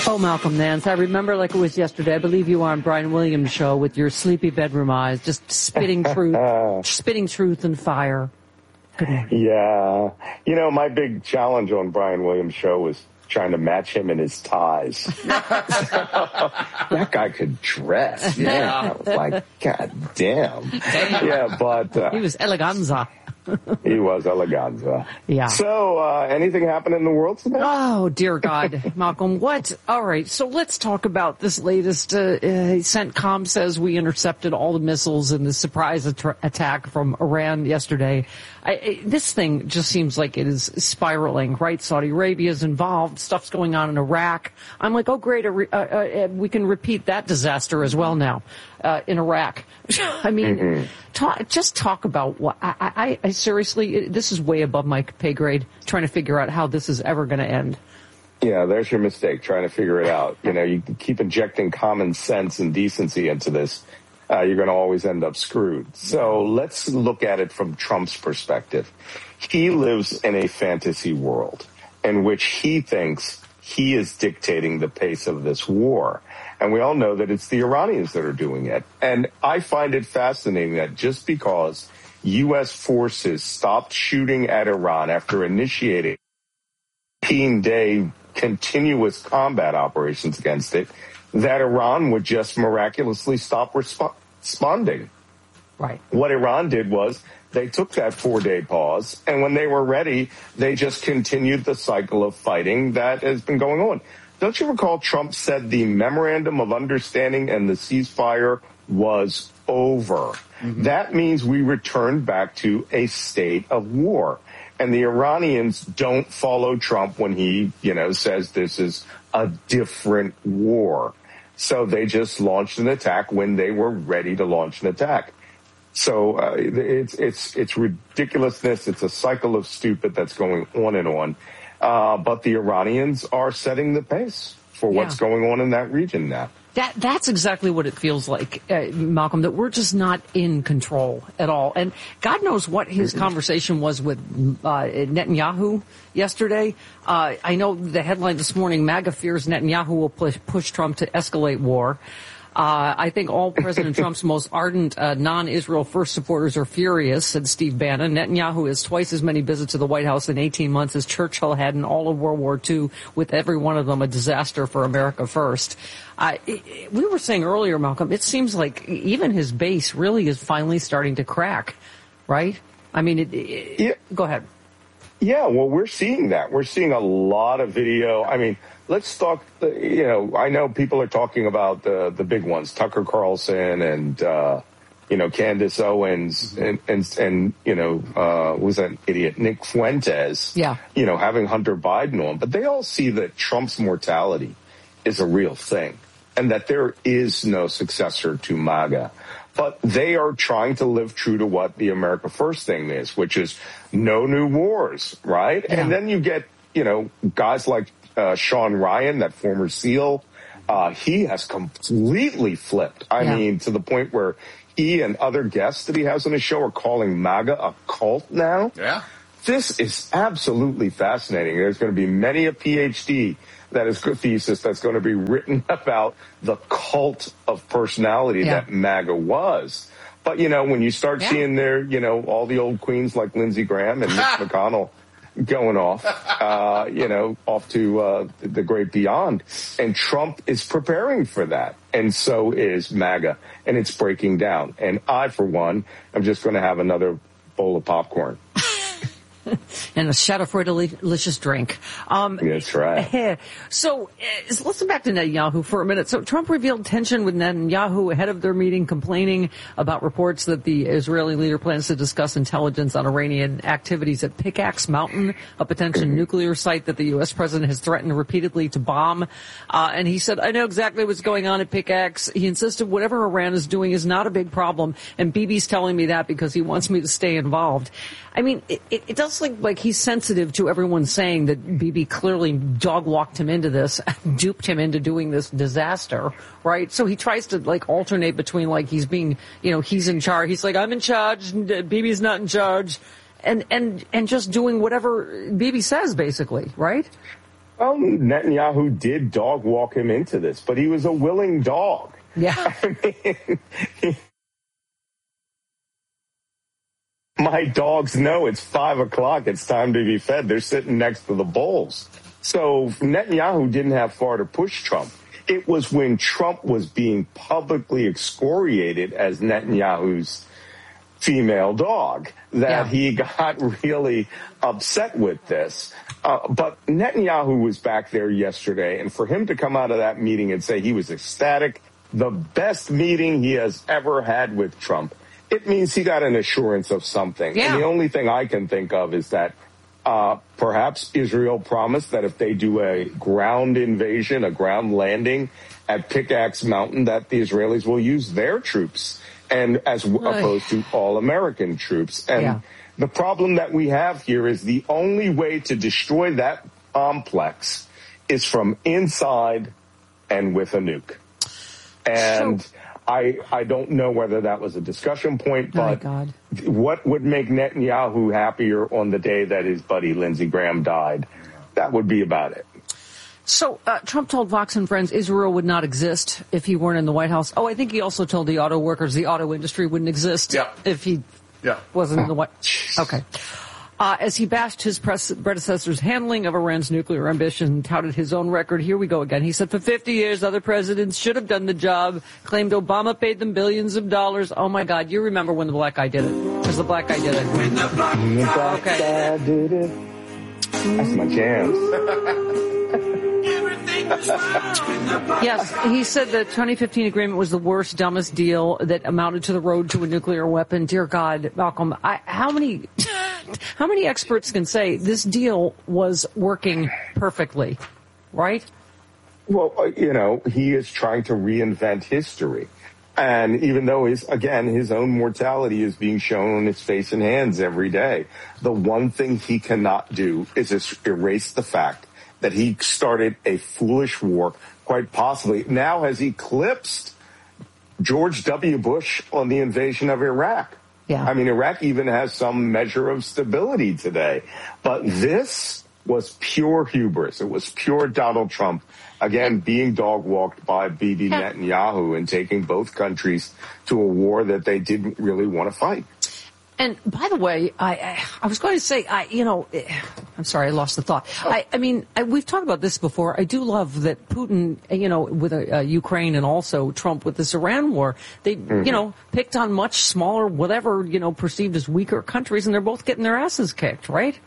Oh, Malcolm Nance, I remember like it was yesterday. I believe you were on Brian Williams' show with your sleepy bedroom eyes, just spitting truth and fire. Yeah. You know, my big challenge on Brian Williams' show was trying to match him in his ties. That guy could dress. Yeah. I was like, God damn. Yeah, but... he was eleganza. He was eleganza. Yeah. So, anything happen in the world today? Oh, dear God, Malcolm. What? All right. So let's talk about this latest. CENTCOM says we intercepted all the missiles in the surprise attack from Iran yesterday. This thing just seems like it is spiraling, right? Saudi Arabia is involved. Stuff's going on in Iraq. I'm like, oh, great. We can repeat that disaster as well now in Iraq. I mean, talk about what I seriously, this is way above my pay grade, trying to figure out how this is ever going to end. Yeah, there's your mistake, trying to figure it out. You know, you keep injecting common sense and decency into this. You're going to always end up screwed. So let's look at it from Trump's perspective. He lives in a fantasy world in which he thinks he is dictating the pace of this war. And we all know that it's the Iranians that are doing it. And I find it fascinating that just because U.S. forces stopped shooting at Iran after initiating 15-day continuous combat operations against it, that Iran would just miraculously stop responding. Right. What Iran did was they took that 4-day pause, and when they were ready, they just continued the cycle of fighting that has been going on. Don't you recall Trump said the memorandum of understanding and the ceasefire was over? Mm-hmm. That means we returned back to a state of war. And the Iranians don't follow Trump when he, says this is a different war. So they just launched an attack when they were ready to launch an attack. So it's ridiculousness. It's a cycle of stupid that's going on and on. But the Iranians are setting the pace for what's going on in that region now. That's exactly what it feels like, Malcolm, that we're just not in control at all. And God knows what his conversation was with Netanyahu yesterday. I know the headline this morning, MAGA fears Netanyahu will push Trump to escalate war. I think all President Trump's most ardent non-Israel first supporters are furious, said Steve Bannon. Netanyahu has twice as many visits to the White House in 18 months as Churchill had in all of World War II, with every one of them a disaster for America first. We were saying earlier, Malcolm, it seems like even his base really is finally starting to crack, right? I mean, go ahead. Yeah, well, we're seeing that. We're seeing a lot of video. I mean, let's talk, I know people are talking about the big ones, Tucker Carlson and, Candace Owens and who's that idiot, Nick Fuentes, having Hunter Biden on. But they all see that Trump's mortality is a real thing and that there is no successor to MAGA. But they are trying to live true to what the America First thing is, which is no new wars, right? Yeah. And then you get, guys like Sean Ryan, that former SEAL. He has completely flipped. I mean, to the point where he and other guests that he has on his show are calling MAGA a cult now. Yeah. This is absolutely fascinating. There's going to be many a PhD that is a thesis that's going to be written about the cult of personality that MAGA was. But, when you start seeing their, all the old queens like Lindsey Graham and Mitch McConnell going off, off to the great beyond. And Trump is preparing for that. And so is MAGA. And it's breaking down. And I, for one, am just going to have another bowl of popcorn. And a shot of delicious drink. That's right. So let's go back to Netanyahu for a minute. So Trump revealed tension with Netanyahu ahead of their meeting, complaining about reports that the Israeli leader plans to discuss intelligence on Iranian activities at Pickaxe Mountain, a potential nuclear site that the U.S. president has threatened repeatedly to bomb. And he said, I know exactly what's going on at Pickaxe. He insisted whatever Iran is doing is not a big problem. And Bibi's telling me that because he wants me to stay involved. I mean, it does look like he's sensitive to everyone saying that Bibi clearly dog-walked him into this, duped him into doing this disaster, right? So he tries to, alternate between, he's being, he's in charge. He's like, I'm in charge, Bibi's not in charge, and just doing whatever Bibi says, basically, right? Well, Netanyahu did dog walk him into this, but he was a willing dog. Yeah. I mean, my dogs know it's 5 o'clock. It's time to be fed. They're sitting next to the bowls. So Netanyahu didn't have far to push Trump. It was when Trump was being publicly excoriated as Netanyahu's female dog that he got really upset with this. But Netanyahu was back there yesterday, and for him to come out of that meeting and say he was ecstatic, the best meeting he has ever had with Trump, it means he got an assurance of something. Yeah. And the only thing I can think of is that perhaps Israel promised that if they do a ground invasion, a ground landing at Pickaxe Mountain, that the Israelis will use their troops and as opposed to all American troops. And the problem that we have here is the only way to destroy that complex is from inside and with a nuke. And I don't know whether that was a discussion point, but what would make Netanyahu happier on the day that his buddy Lindsey Graham died? That would be about it. So Trump told Vox and Friends Israel would not exist if he weren't in the White House. Oh, I think he also told the auto workers the auto industry wouldn't exist if he wasn't in the White House. Okay. As he bashed his predecessor's handling of Iran's nuclear ambition and touted his own record, here we go again. He said for 50 years, other presidents should have done the job, claimed Obama paid them billions of dollars. Oh, my God. You remember when the black guy did it. Because the black guy did it. When the black guy did it. That's my jam. Yes, he said the 2015 agreement was the worst, dumbest deal that amounted to the road to a nuclear weapon. Dear God, Malcolm, how many experts can say this deal was working perfectly, right? Well, he is trying to reinvent history. And even though his own mortality is being shown on his face and hands every day, the one thing he cannot do is erase the fact that he started a foolish war, quite possibly now has eclipsed George W. Bush on the invasion of Iraq. Yeah. I mean, Iraq even has some measure of stability today. But this was pure hubris. It was pure Donald Trump, again, being dog-walked by Bibi Netanyahu and taking both countries to a war that they didn't really want to fight. And by the way, I was going to say, I'm sorry, I lost the thought. I mean, we've talked about this before. I do love that Putin, with Ukraine and also Trump with this Iran war, they, picked on much smaller, whatever, perceived as weaker countries, and they're both getting their asses kicked, right?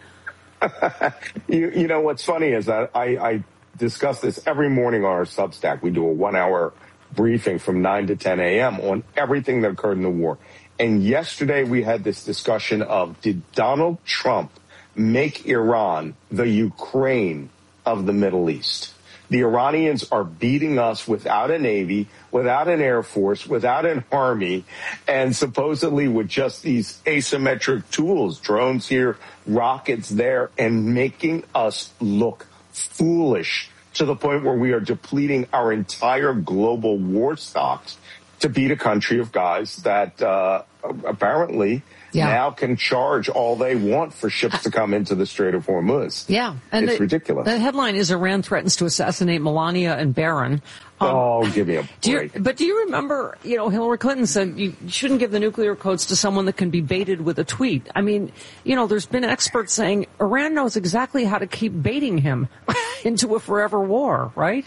You know, what's funny is that I discuss this every morning on our Substack. We do a 1-hour briefing from 9 to 10 a.m. on everything that occurred in the war. And yesterday we had this discussion of, did Donald Trump make Iran the Ukraine of the Middle East? The Iranians are beating us without a navy, without an air force, without an army, and supposedly with just these asymmetric tools, drones here, rockets there, and making us look foolish to the point where we are depleting our entire global war stocks to beat a country of guys that apparently now can charge all they want for ships to come into the Strait of Hormuz. Yeah. And it's ridiculous. The headline is Iran threatens to assassinate Melania and Barron. Give me a break. But do you remember, Hillary Clinton said you shouldn't give the nuclear codes to someone that can be baited with a tweet. I mean, there's been experts saying Iran knows exactly how to keep baiting him into a forever war, right?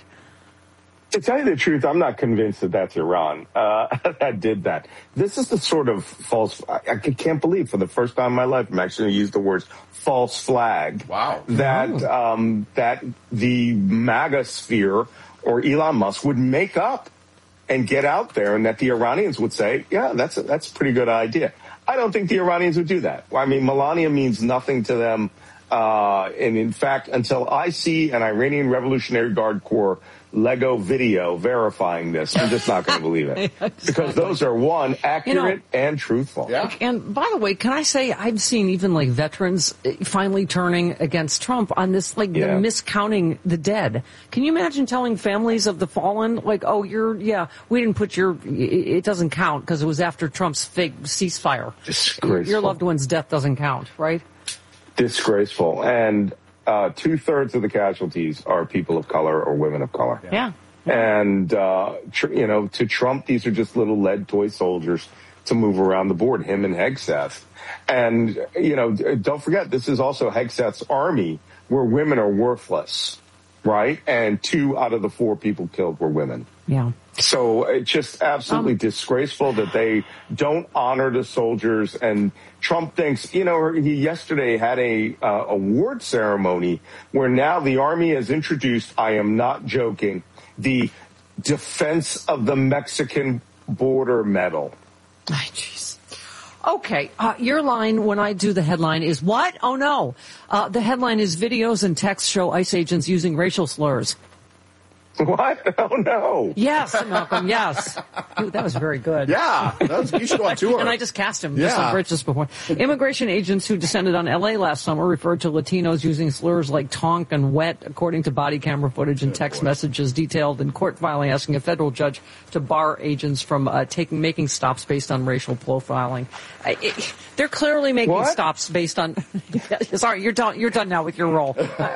To tell you the truth, I'm not convinced that that's Iran that did that. This is the sort of false, I can't believe for the first time in my life, I'm actually going to use the words false flag. Wow. That the MAGA sphere or Elon Musk would make up and get out there, and that the Iranians would say, yeah, that's a pretty good idea. I don't think the Iranians would do that. I mean, Melania means nothing to them. And in fact, until I see an Iranian Revolutionary Guard Corps Lego video verifying this, I'm just not going to believe it. Exactly. Because those are, one, accurate and truthful. Yeah. And by the way, can I say I've seen even like veterans finally turning against Trump on this, the miscounting the dead. Can you imagine telling families of the fallen, we didn't put it doesn't count because it was after Trump's fake ceasefire. Disgraceful. Your loved one's death doesn't count, right? Disgraceful. And 2/3 of the casualties are people of color or women of color. Yeah. And, to Trump, these are just little lead toy soldiers to move around the board, him and Hegseth. And, don't forget, this is also Hegseth's army where women are worthless, right? And 2 out of the 4 people killed were women. Yeah. So it's just absolutely disgraceful that they don't honor the soldiers. And Trump thinks, he yesterday had a award ceremony where now the Army has introduced, I am not joking, the Defense of the Mexican Border Medal. Ay, jeez. Okay, your line when I do the headline is what? Oh, no. The headline is videos and texts show ICE agents using racial slurs. What? Oh, no. Yes, Malcolm, yes. Ooh, that was very good. Yeah, you should go on tour. And I just cast him just on Bridges before. Immigration agents who descended on L.A. last summer referred to Latinos using slurs like tonk and wet, according to body camera footage and text messages detailed in court filing, asking a federal judge to bar agents from making stops based on racial profiling. They're clearly making stops based on... Sorry, you're done now with your role.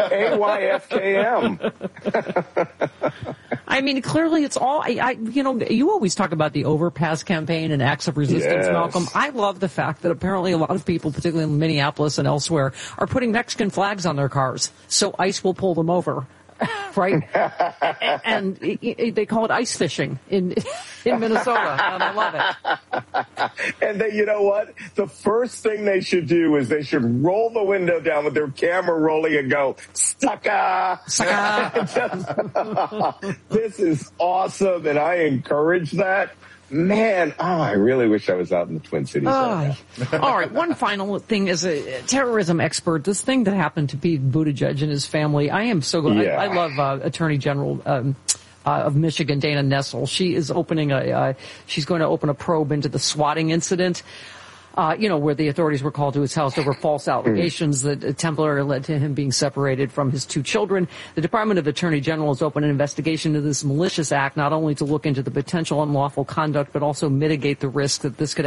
AYFKM. I mean, clearly it's all, you always talk about the overpass campaign and acts of resistance, Malcolm. I love the fact that apparently a lot of people, particularly in Minneapolis and elsewhere, are putting Mexican flags on their cars so ICE will pull them over. Right? and they call it ice fishing in Minnesota, and I love it. And you know what? The first thing they should do is they should roll the window down with their camera rolling and go, "Sucker!" This is awesome, and I encourage that. Man, I really wish I was out in the Twin Cities. Right now. All right, one final thing as a terrorism expert, this thing that happened to Pete Buttigieg and his family, I am so glad. I love Attorney General of Michigan, Dana Nessel. She is she's going to open a probe into the swatting incident. Where the authorities were called to his house over false allegations that temporarily led to him being separated from his 2 children. The Department of Attorney General has opened an investigation into this malicious act, not only to look into the potential unlawful conduct, but also mitigate the risk that this could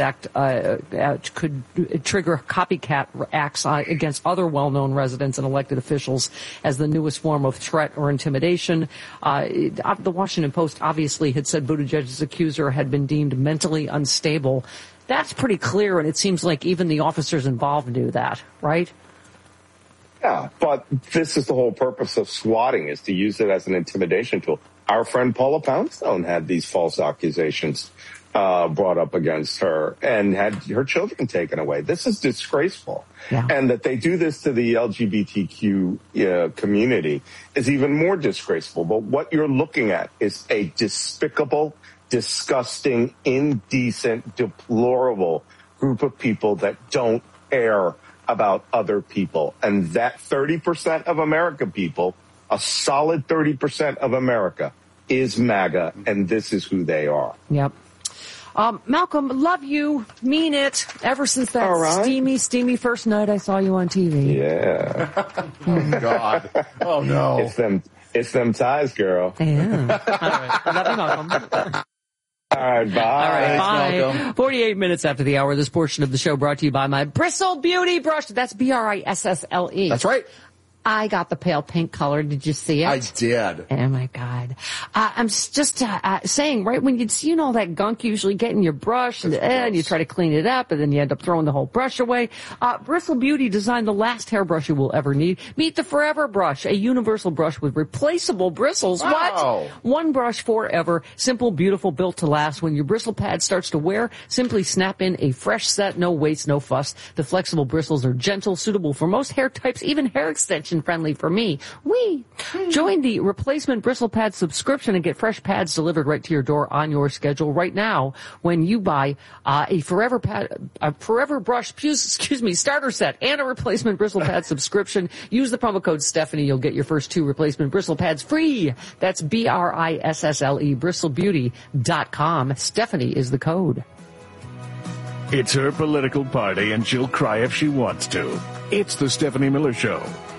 could trigger copycat acts against other well-known residents and elected officials as the newest form of threat or intimidation. The Washington Post obviously had said Buttigieg's accuser had been deemed mentally unstable. That's pretty clear, and it seems like even the officers involved knew that, right? Yeah, but this is the whole purpose of swatting, is to use it as an intimidation tool. Our friend Paula Poundstone had these false accusations brought up against her and had her children taken away. This is disgraceful. Yeah. And that they do this to the LGBTQ community is even more disgraceful. But what you're looking at is a despicable, disgusting, indecent, deplorable group of people that don't care about other people. And that 30% of American people, a solid 30% of America, is MAGA, and this is who they are. Yep. Malcolm, love you, mean it, ever since that steamy first night I saw you on TV. Yeah. Oh, God. Oh, no. It's them ties, girl. Yeah. All right. Love you, Malcolm. All right, bye. All right, Thanks, bye. 48 minutes after the hour, this portion of the show brought to you by my Bristle Beauty Brush. That's BRISSLE. That's right. I got the pale pink color. Did you see it? I did. Oh, my God. I'm just saying, right, when you know that gunk you usually get in your brush and you try to clean it up and then you end up throwing the whole brush away. Bristle Beauty designed the last hairbrush you will ever need. Meet the Forever Brush, a universal brush with replaceable bristles. Wow. What? One brush forever. Simple, beautiful, built to last. When your bristle pad starts to wear, simply snap in a fresh set, no waste, no fuss. The flexible bristles are gentle, suitable for most hair types, even hair extension friendly for me. Join the replacement bristle pad subscription and get fresh pads delivered right to your door on your schedule right now when you buy a Forever Brush starter set and a replacement bristle pad subscription. Use the promo code Stephanie. You'll get your first 2 replacement bristle pads free. That's BRISSLE, bristlebeauty.com. Stephanie is the code. It's her political party and she'll cry if she wants to. It's the Stephanie Miller Show.